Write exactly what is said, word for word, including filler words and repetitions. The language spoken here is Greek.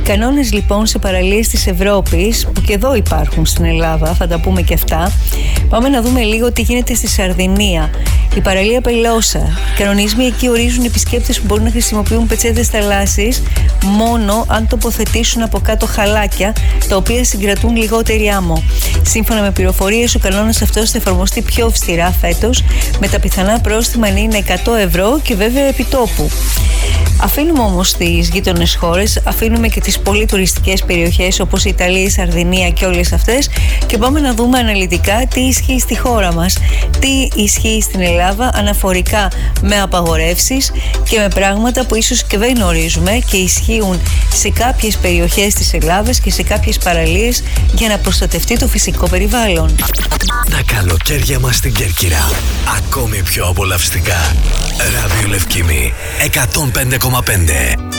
Κανόνες λοιπόν σε παραλίες της Ευρώπης, που και εδώ υπάρχουν στην Ελλάδα, θα τα πούμε και αυτά. Πάμε να δούμε λίγο τι γίνεται στη Σαρδινία. Η παραλία Πελώσα. Οι κανονισμοί εκεί ορίζουν επισκέπτες που μπορούν να χρησιμοποιούν πετσέτες θαλάσσης μόνο αν τοποθετήσουν από κάτω χαλάκια, τα οποία συγκρατούν λιγότερη άμμο. Σύμφωνα με πληροφορίες, ο κανόνας αυτός θα εφαρμοστεί πιο αυστηρά φέτος, με τα πιθανά πρόστιμα να είναι εκατό ευρώ και βέβαια επιτόπου. Αφήνουμε όμως τις γείτονες χώρες, αφήνουμε και τις πολύ τουριστικές περιοχές όπως η Ιταλία, η Σαρδινία και όλες αυτές και πάμε να δούμε αναλυτικά τι ισχύει στη χώρα μας, τι ισχύει στην Ελλάδα αναφορικά με απαγορεύσεις και με πράγματα που ίσως και δεν γνωρίζουμε και ισχύουν σε κάποιες περιοχές της Ελλάδας και σε κάποιες παραλίες για να προστατευτεί το φυσικό περιβάλλον. Τα καλοκαίρια μας στην Κέρκυρα ακόμη πιο απολαυστικά. Ράδιο Λευκήμη εκατόν πέντε κόμμα πέντε.